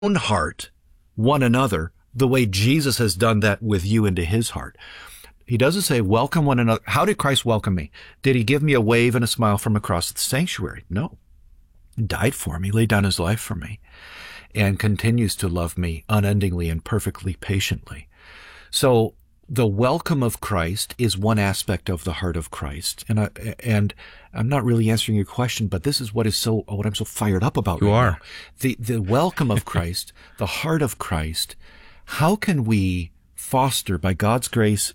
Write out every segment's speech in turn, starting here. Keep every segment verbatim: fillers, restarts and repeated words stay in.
own heart one another the way Jesus has done that with you into his heart. He doesn't say, welcome one another. How did Christ welcome me? Did he give me a wave and a smile from across the sanctuary? No. He died for me, laid down his life for me, and continues to love me unendingly and perfectly patiently. So the welcome of Christ is one aspect of the heart of Christ. And I, and I'm not really answering your question, but this is what is so, what I'm so fired up about. You right are. now. The, the welcome of Christ, the heart of Christ. How can we foster, by God's grace,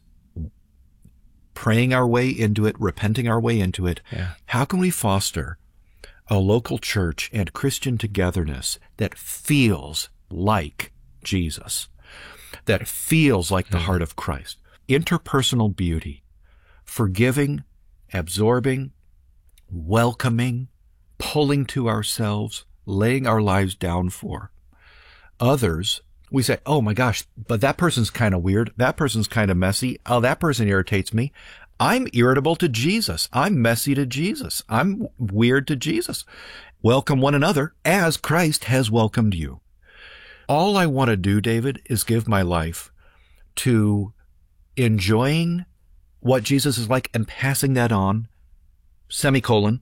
praying our way into it, repenting our way into it? Yeah. How can we foster a local church and Christian togetherness that feels like Jesus, that feels like the heart of Christ? Interpersonal beauty, forgiving, absorbing, welcoming, pulling to ourselves, laying our lives down for. Others, we say, oh my gosh, but that person's kind of weird. That person's kind of messy. Oh, that person irritates me. I'm irritable to Jesus. I'm messy to Jesus. I'm weird to Jesus. Welcome one another as Christ has welcomed you. All I want to do, David, is give my life to enjoying what Jesus is like and passing that on, semicolon,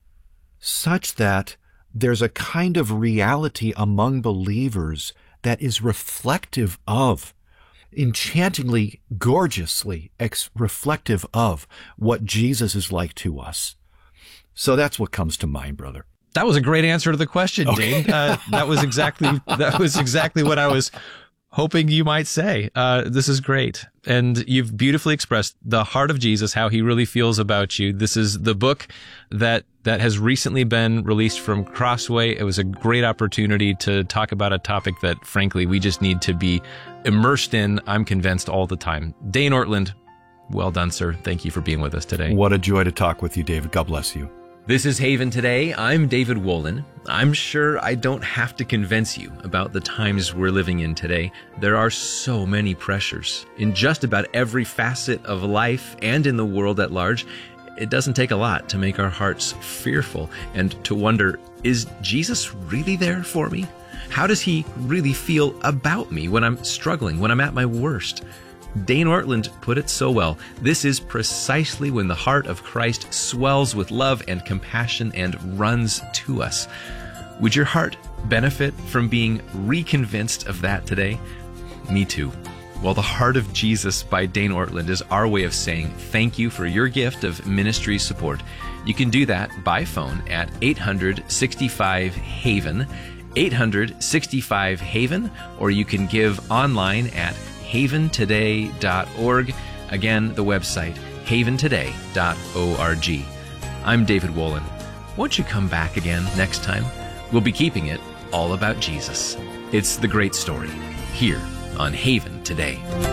such that there's a kind of reality among believers that is reflective of, enchantingly, gorgeously ex- reflective of what Jesus is like to us. So that's what comes to mind, brother. That was a great answer to the question, Okay. Dane. Uh, that was exactly that was exactly what I was hoping you might say. Uh, this is great. And you've beautifully expressed the heart of Jesus, how he really feels about you. This is the book that that has recently been released from Crossway. It was a great opportunity to talk about a topic that, frankly, we just need to be immersed in, I'm convinced, all the time. Dane Ortlund, well done, sir. Thank you for being with us today. What a joy to talk with you, David. God bless you. This is Haven Today. I'm David Wolin. I'm sure I don't have to convince you about the times we're living in today. There are so many pressures in just about every facet of life and in the world at large. It doesn't take a lot to make our hearts fearful and to wonder, is Jesus really there for me? How does he really feel about me when I'm struggling, when I'm at my worst? Dane Ortlund put it so well. This is precisely when the heart of Christ swells with love and compassion and runs to us. Would your heart benefit from being reconvinced of that today? Me too. Well, The Heart of Jesus by Dane Ortlund is our way of saying thank you for your gift of ministry support. You can do that by phone at eight hundred sixty-five HAVEN, eight hundred sixty-five HAVEN, or you can give online at haven today dot org. Again, the website, haven today dot org. I'm David Wolin. Won't you come back again next time? We'll be keeping it all about Jesus. It's the great story here on Haven Today.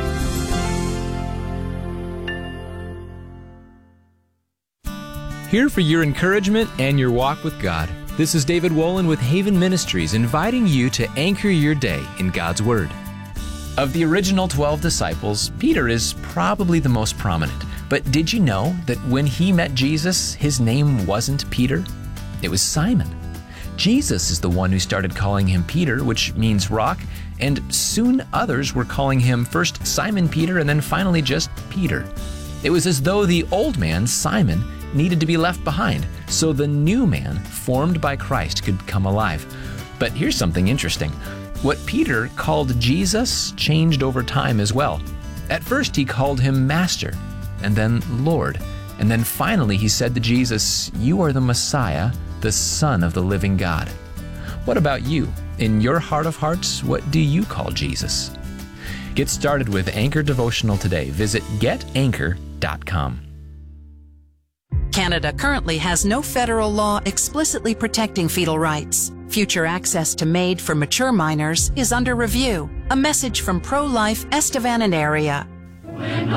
Here for your encouragement and your walk with God. This is David Wolin with Haven Ministries, inviting you to anchor your day in God's Word. Of the original twelve disciples, Peter is probably the most prominent. But did you know that when he met Jesus, his name wasn't Peter? It was Simon. Jesus is the one who started calling him Peter, which means rock, and soon others were calling him first Simon Peter and then finally just Peter. It was as though the old man, Simon, needed to be left behind, so the new man, formed by Christ, could come alive. But here's something interesting. What Peter called Jesus changed over time as well. At first he called him Master, and then Lord, and then finally he said to Jesus, "You are the Messiah, the Son of the living God." What about you? In your heart of hearts, what do you call Jesus? Get started with Anchor Devotional today. Visit get anchor dot com. Canada currently has no federal law explicitly protecting fetal rights. Future access to MAID for mature minors is under review. A message from Pro-Life Estevan and Area.